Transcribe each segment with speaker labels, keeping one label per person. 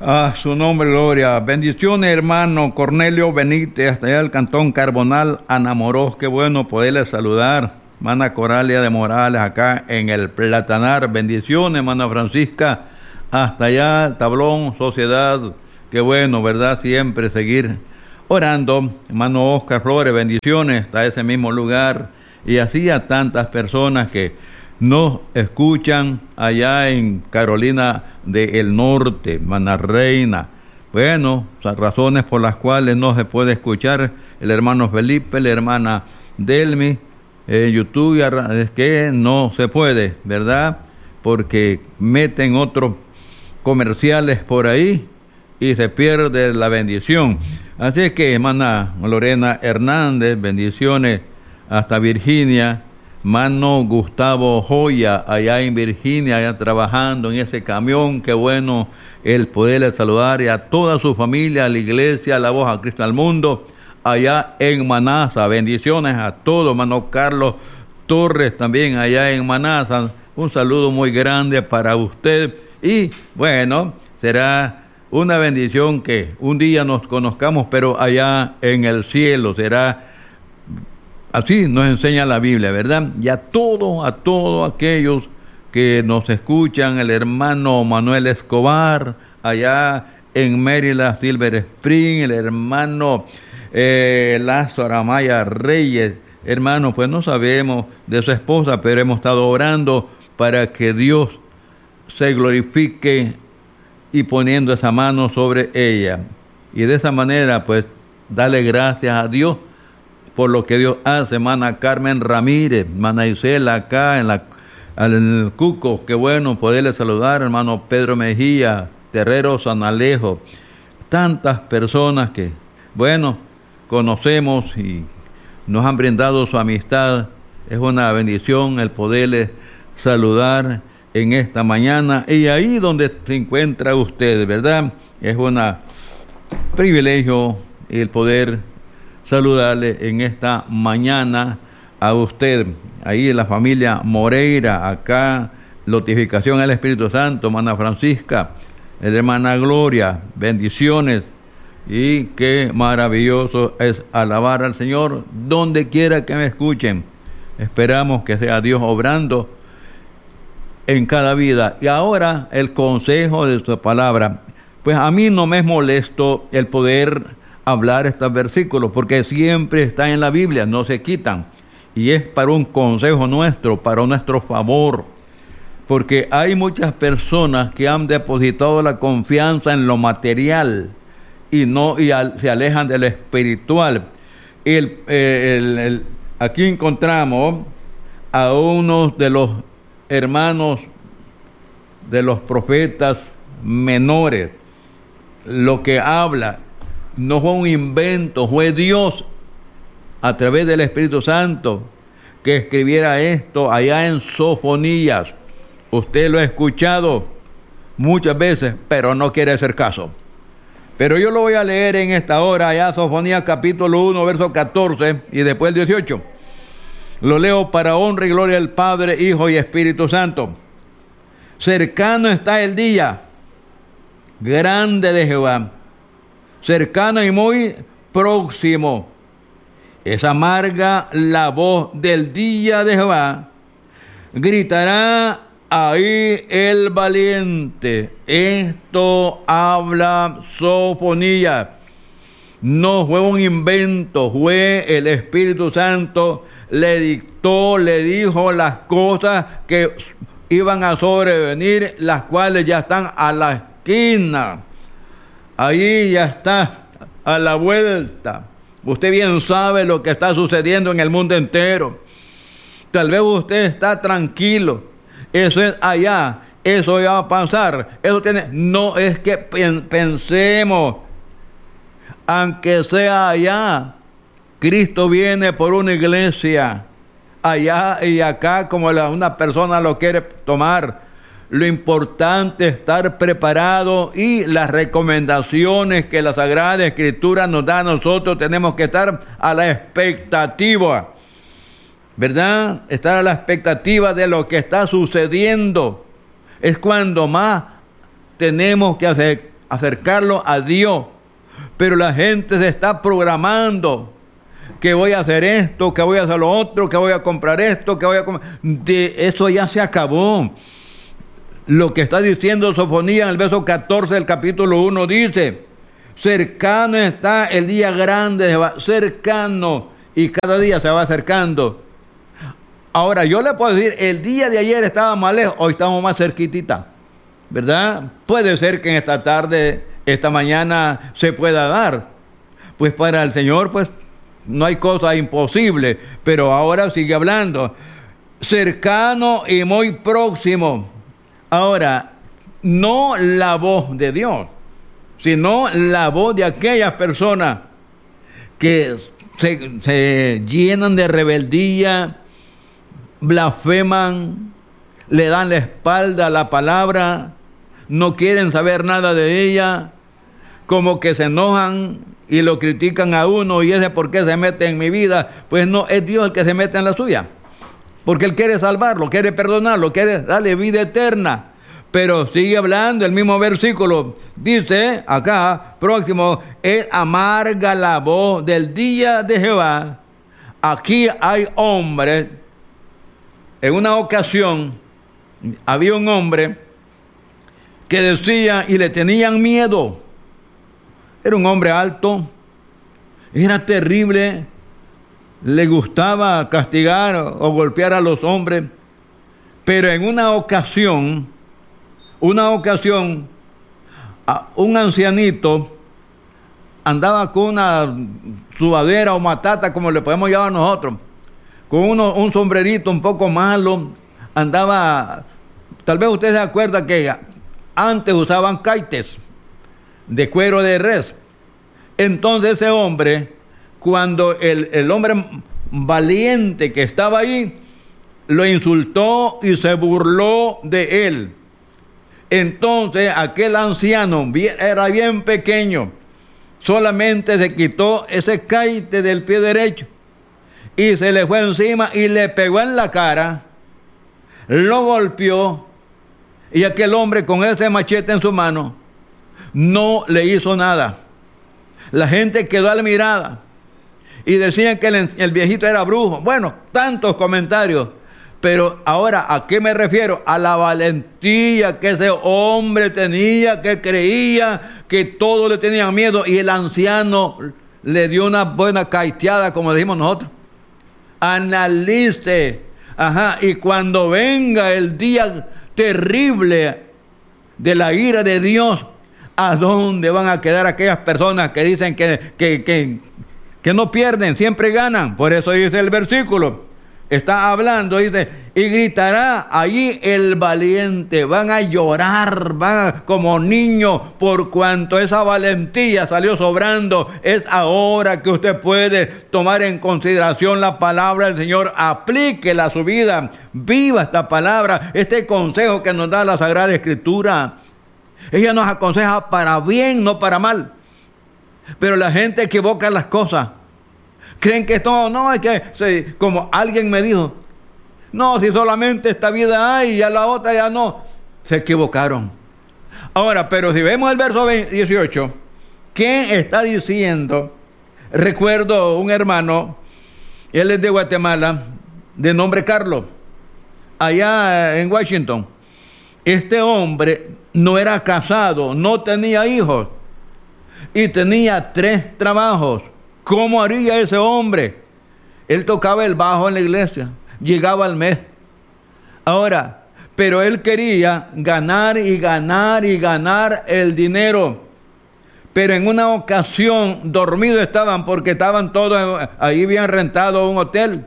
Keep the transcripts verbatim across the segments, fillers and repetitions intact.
Speaker 1: A su nombre, gloria. Bendiciones, hermano Cornelio Benítez, hasta allá del Cantón Carbonal, Ana Morós. Qué bueno poderle saludar. Hermana Coralia de Morales, acá en el Platanar. Bendiciones, hermana Francisca, hasta allá, Tablón, Sociedad. Qué bueno, ¿verdad? Siempre seguir orando. Hermano Oscar Flores, bendiciones, hasta ese mismo lugar. Y así a tantas personas que nos escuchan allá en Carolina del Norte, Hermana Reina. Bueno, las razones por las cuales no se puede escuchar el hermano Felipe, la hermana Delmi, en YouTube, es que no se puede, ¿verdad? Porque meten otros comerciales por ahí y se pierde la bendición. Así que, hermana Lorena Hernández, bendiciones hasta Virginia. Mano Gustavo Joya, allá en Virginia, allá trabajando en ese camión. Qué bueno el poderle saludar y a toda su familia, a la iglesia, a la voz a Cristo al mundo, allá en Manasa. Bendiciones a todos, mano Carlos Torres, también allá en Manasa. Un saludo muy grande para usted. Y bueno, será una bendición que un día nos conozcamos, pero allá en el cielo será. Así nos enseña la Biblia, ¿verdad? Y a todos, a todos aquellos que nos escuchan, el hermano Manuel Escobar, allá en Maryland, Silver Spring, el hermano eh, Lázaro Amaya Reyes, hermano, pues no sabemos de su esposa, pero hemos estado orando para que Dios se glorifique y poniendo esa mano sobre ella. Y de esa manera, pues, dale gracias a Dios por lo que Dios hace. Hermana Carmen Ramírez, hermana Isela acá en, la, en el Cuco, qué bueno poderle saludar, hermano Pedro Mejía, Terrero San Alejo, tantas personas que, bueno, conocemos y nos han brindado su amistad. Es una bendición el poderle saludar en esta mañana y ahí donde se encuentra usted, ¿verdad? Es un privilegio el poder saludarle en esta mañana a usted, ahí en la familia Moreira, acá, notificación al Espíritu Santo, hermana Francisca, la hermana Gloria, bendiciones, y qué maravilloso es alabar al Señor donde quiera que me escuchen. Esperamos que sea Dios obrando en cada vida. Y ahora el consejo de su palabra. Pues a mí no me es molesto el poder hablar estos versículos, porque siempre están en la Biblia, no se quitan, y es para un consejo nuestro, para nuestro favor, porque hay muchas personas que han depositado la confianza en lo material y no y al, se alejan de lo espiritual. El, el, el, aquí encontramos a uno de los hermanos de los profetas menores, lo que habla no fue un invento, fue Dios a través del Espíritu Santo que escribiera esto allá en Sofonías. Usted lo ha escuchado muchas veces, pero no quiere hacer caso. Pero yo lo voy a leer en esta hora, allá Sofonías capítulo uno, verso catorce y después dieciocho. Lo leo para honra y gloria del Padre, Hijo y Espíritu Santo. Cercano está el día grande de Jehová, cercano y muy próximo. Es amarga la voz del día de Jehová. Gritará ahí el valiente. Esto habla Sofonías. No fue un invento, fue el Espíritu Santo. Le dictó, le dijo las cosas que iban a sobrevenir, las cuales ya están a la esquina. Ahí ya está, a la vuelta. Usted bien sabe lo que está sucediendo en el mundo entero. Tal vez usted está tranquilo. Eso es allá. Eso ya va a pasar. Eso tiene. No es que pensemos. Aunque sea allá, Cristo viene por una iglesia. Allá y acá, como la, una persona lo quiere tomar. Lo importante es estar preparado y las recomendaciones que la Sagrada Escritura nos da a nosotros, tenemos que estar a la expectativa, ¿verdad? Estar a la expectativa de lo que está sucediendo. Es cuando más tenemos que hacer, acercarlo a Dios. Pero la gente se está programando que voy a hacer esto, que voy a hacer lo otro, que voy a comprar esto, que voy a comprar... De eso ya se acabó. Lo que está diciendo Sofonía en el verso catorce del capítulo uno dice: cercano está el día grande de Jehová, cercano, y cada día se va acercando. Ahora, yo le puedo decir, el día de ayer estaba más lejos, hoy estamos más cerquitita, ¿verdad? Puede ser que en esta tarde, esta mañana se pueda dar. Pues para el Señor, pues, no hay cosa imposible, pero ahora sigue hablando. Cercano y muy próximo. Ahora, no la voz de Dios, sino la voz de aquellas personas que se, se llenan de rebeldía, blasfeman, le dan la espalda a la palabra, no quieren saber nada de ella, como que se enojan y lo critican a uno, y ese por qué se mete en mi vida. Pues no, es Dios el que se mete en la suya, porque Él quiere salvarlo, quiere perdonarlo, quiere darle vida eterna. Pero sigue hablando el mismo versículo, dice acá, próximo, es amarga la voz del día de Jehová. Aquí hay hombres. En una ocasión había un hombre que decía y le tenían miedo. Era un hombre alto, era terrible, le gustaba castigar o golpear a los hombres. Pero en una ocasión, una ocasión, un ancianito andaba con una sudadera o matata, como le podemos llamar nosotros, con uno, un sombrerito un poco malo, andaba, tal vez usted se acuerda que antes usaban caites de cuero de res. Entonces ese hombre, cuando el, el hombre valiente que estaba ahí, lo insultó y se burló de él. Entonces aquel anciano era bien pequeño, solamente se quitó ese caite del pie derecho y se le fue encima y le pegó en la cara, lo golpeó, y aquel hombre con ese machete en su mano no le hizo nada. La gente quedó admirada y decían que el, el viejito era brujo. Bueno, tantos comentarios. Pero ahora, ¿a qué me refiero? A la valentía que ese hombre tenía, que creía que todos le tenían miedo, y el anciano le dio una buena caiteada, como decimos nosotros. Analice, ajá, y cuando venga el día terrible de la ira de Dios, ¿a dónde van a quedar aquellas personas que dicen que, que, que, que no pierden, siempre ganan? Por eso dice el versículo. Está hablando, dice, y gritará allí el valiente. Van a llorar, van a, como niños, por cuanto esa valentía salió sobrando. Es ahora que usted puede tomar en consideración la palabra del Señor, aplíquela a su vida, viva esta palabra, este consejo que nos da la Sagrada Escritura. Ella nos aconseja para bien, no para mal. Pero la gente equivoca las cosas. Creen que esto no es que, sí, como alguien me dijo, no, si solamente esta vida hay y ya la otra ya no. Se equivocaron. Ahora, pero si vemos el verso dieciocho, ¿qué está diciendo? Recuerdo un hermano, él es de Guatemala, de nombre Carlos, allá en Washington. Este hombre no era casado, no tenía hijos y tenía tres trabajos. ¿Cómo haría ese hombre? Él tocaba el bajo en la iglesia, llegaba al mes. Ahora, pero él quería ganar y ganar y ganar el dinero. Pero en una ocasión dormidos estaban, porque estaban todos, ahí habían rentado un hotel.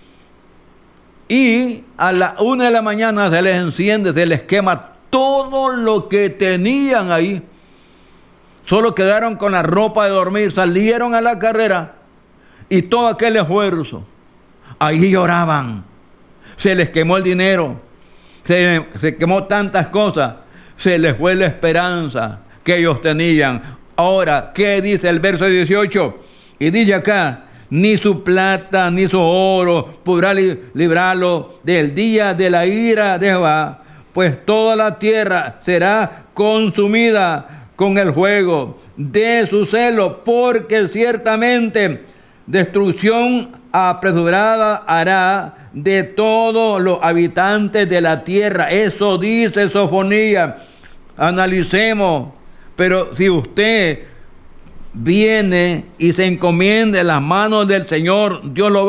Speaker 1: Y a la una de la mañana se les enciende, se les quema todo lo que tenían ahí. Solo quedaron con la ropa de dormir, salieron a la carrera y todo aquel esfuerzo. Ahí lloraban. Se les quemó el dinero, se, se quemó tantas cosas, se les fue la esperanza que ellos tenían. Ahora, ¿qué dice el verso dieciocho? Y dice acá, ni su plata ni su oro podrá li- librarlo del día de la ira de Jehová, pues toda la tierra será consumida con el fuego de su celo, porque ciertamente destrucción apresurada hará de todos los habitantes de la tierra. Eso dice Sofonías. Analicemos. Pero si usted viene y se encomienda en las manos del Señor, Dios lo va